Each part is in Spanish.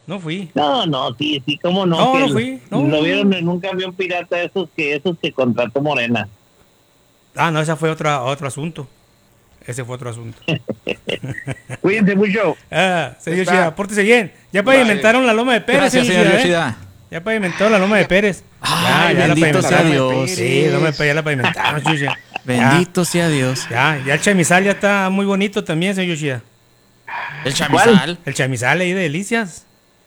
No fui. No, sí, cómo no, No, que no fui. No. lo vieron en un camión pirata esos que contrató Morena. Ah, no, ese fue otro asunto. Ese fue otro asunto. Cuídense mucho. Ah, Ya señor Yoshida, está. pórtese bien. Ya Cuídese. pavimentaron la loma de Pérez, Gracias, señor Yoshida, ¿eh? Yoshida. Ya pavimentaron la loma de Pérez. Ay, Ya la bendito sea pavimentaron. Dios. Sí, la loma de Pérez ya la pavimentaron, Yoshida. Bendito sea Dios. Ya el chamizal ya está muy bonito también, señor Yoshida. El chamizal. El chamizal ahí de Delicias.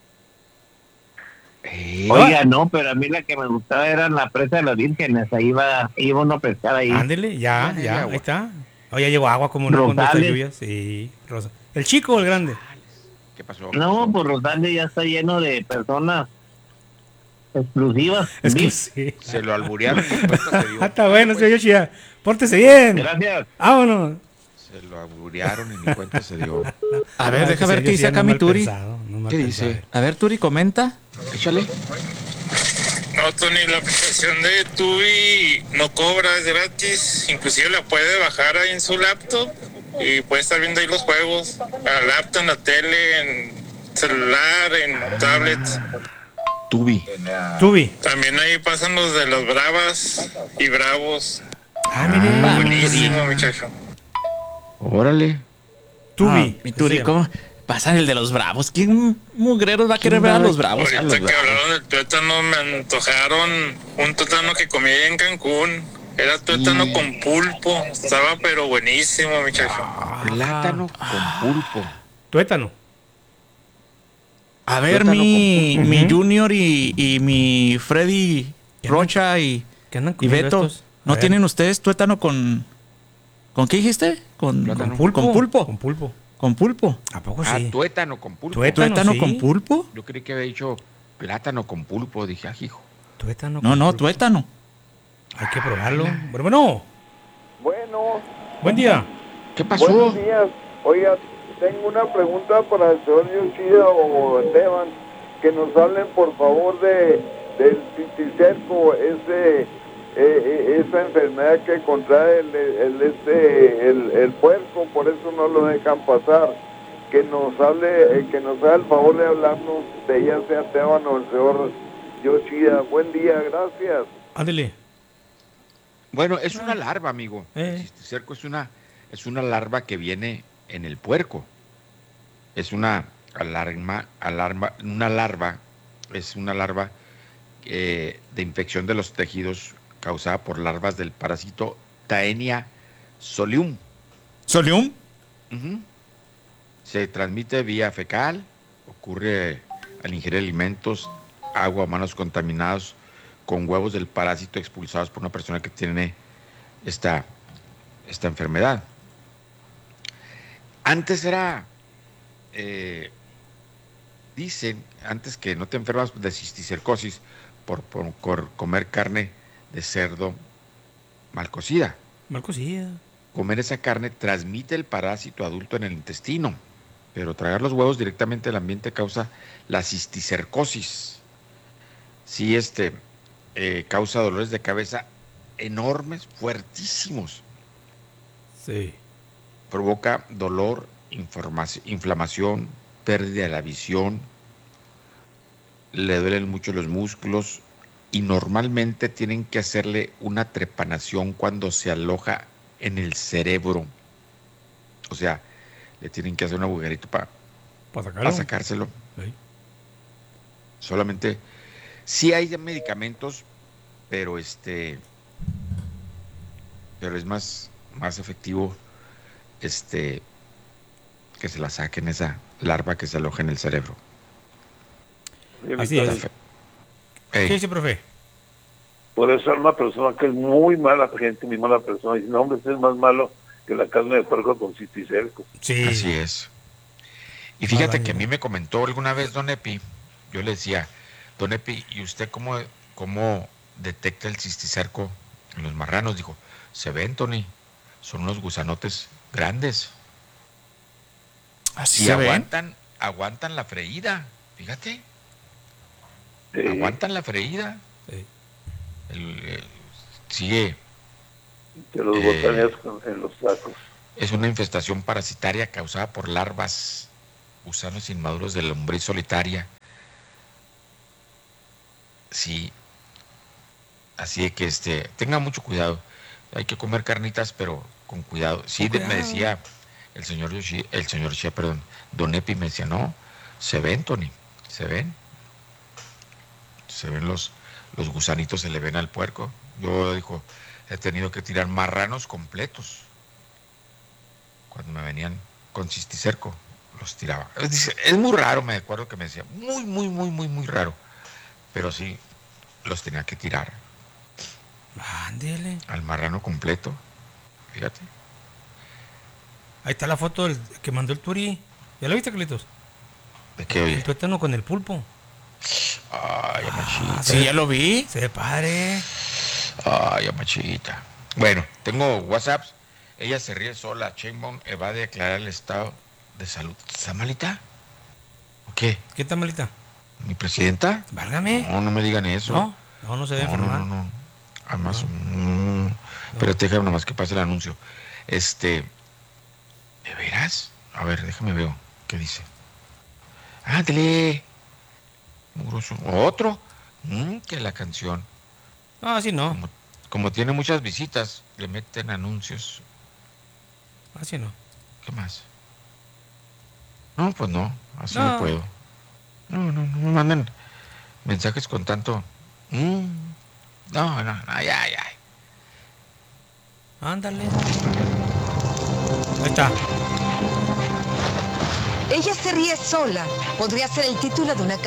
Oiga, no, pero a mí la que me gustaba era la presa de las vírgenes. Ahí iba uno a pescar ahí. Ándele, ya, hay ahí agua. está. Oye, ya llegó agua como no con estas Rosales. lluvias. Sí, Rosa. ¿El chico o el grande? ¿Qué pasó? No, pues Rosales ya está lleno de personas exclusivas. Es que ¿Sí? sí. Se lo alburearon y cuenta se dio. Está bueno, señor Yoshida. Pórtese bien. Gracias. Vámonos. Se lo alburearon y ni cuenta se dio. A ver, Ah, deja que ver qué señor dice Yoshida acá no mi mal Turi. pensado, no mal ¿Qué pensado. dice? A ver, Turi, comenta. Échale. No, Tony, la aplicación de Tubi no cobra, es gratis. Inclusive la puede bajar ahí en su laptop y puede estar viendo ahí los juegos. En la laptop, en la tele, en celular, en tablet. Tubi. Tubi. También ahí pasan los de los Bravas y Bravos. Ah, mire. Buenísimo, muchacho. Órale. Tubi. Ah, mi Turi, Sí. ¿cómo? Pasan el de los bravos. ¿Quién mugreros va a querer ver a los bravos? Ahorita que hablaron del tuétano, me antojaron un tuétano que comí en Cancún. Era tuétano con pulpo. Estaba pero buenísimo, muchacho. Plátano con pulpo. Tuétano. A ver, Tuétano mi Junior y mi Freddy Rocha y ¿Qué andan y comiendo Beto. estos? A ¿No ver. tienen ustedes tuétano con... ¿Con qué dijiste? Con Plátano. Pulpo. Con pulpo. Con pulpo. Con pulpo. ¿A poco Ah, sí? tuétano con pulpo. ¿Tuétano sí. con pulpo? Yo creí que había dicho plátano con pulpo. Dije, hijo. Tuétano. No, con no, pulpo. tuétano. Hay que probarlo. Bueno, Bueno, buen día. ¿Qué pasó? buenos días. Oiga, tengo una pregunta para el señor Yoshida o Esteban, que nos hablen por favor del citicerco, esa enfermedad que contrae el puerco, por eso no lo dejan pasar. Que nos haga el favor de hablarnos de ya sea Esteban o el señor Yoshida. Buen día, gracias. Ándele. Bueno, es una larva, amigo. Eh. El cisticerco es una larva que viene en el puerco. Es una larva de infección de los tejidos causada por larvas del parásito Taenia solium. ¿Solium? Ujú. Se transmite vía fecal, ocurre al ingerir alimentos, agua o manos contaminados con huevos del parásito expulsados por una persona que tiene esta enfermedad. Antes era, dicen, antes que no te enfermas de cisticercosis por comer carne de cerdo mal cocida. Marco sí. Comer esa carne transmite el parásito adulto en el intestino, pero tragar los huevos directamente del ambiente causa la cisticercosis. Sí, causa dolores de cabeza enormes, fuertísimos. Sí. Provoca dolor, inflamación, pérdida de la visión, le duelen mucho los músculos y normalmente tienen que hacerle una trepanación cuando se aloja en el cerebro. O sea, le tienen que hacer un agujerito para Para sacárselo. Sí. Solamente, sí hay medicamentos, pero pero es más efectivo que se la saquen esa larva que se aloja en el cerebro. Así es. Ey, ¿Qué dice, profe? Por eso es una persona que es muy mala gente, muy mala persona. Y no, hombre, este es más malo que la carne de puerco con cisticerco. Sí. así es. Y fíjate daño. que a mí me comentó alguna vez Don Epi, yo le decía, Don Epi, ¿y usted cómo detecta el cisticerco en los marranos? Dijo, se ven, Tony, son unos gusanotes grandes. Así Y se ven. aguantan la freída, fíjate, Sí. aguantan la freída. Sí. Sigue, Que los botaneas en los sacos. es una infestación parasitaria causada por larvas, gusanos inmaduros de lombriz solitaria, Sí. Así de que tenga mucho cuidado. Hay que comer carnitas, pero con cuidado. Sí, Con me cuidado. decía el señor Shea, perdón, Don Epi me decía, no, se ven, Tony, se ven los gusanitos, se le ven al puerco. Yo, dijo, he tenido que tirar marranos completos. Cuando me venían con cisticerco, los tiraba. Dice, es muy raro, me acuerdo que me decía, muy, muy, muy, muy, muy raro. Pero sí, los tenía que tirar Ándele. al marrano completo. Fíjate. Ahí está la foto del que mandó el Turi. ¿Ya lo viste, Carlitos? ¿De qué, oye? El tuétano con el pulpo. Ay, amachita. Sí, ya lo vi. Se ve padre. Ay, amachita. Bueno, tengo WhatsApps. Ella se ríe sola. Sheinbaum evade declarar el estado de salud. ¿Está malita? ¿O qué? ¿Qué tal, malita? ¿Mi presidenta? Válgame. No, no me digan eso. No se ve No, enfermar. no. Además, pero déjame nomás que pase el anuncio. ¿De veras? A ver, déjame ver. ¿Qué dice? Ándale. Mugroso. Otro. Que la canción. No, así no. Como tiene muchas visitas, le meten anuncios. Así no. ¿Qué más? No, pues no. Así No. no puedo. No me manden mensajes con tanto. No, ya. Ándale. Ahí está. Ella se ríe sola. Podría ser el título de una canción.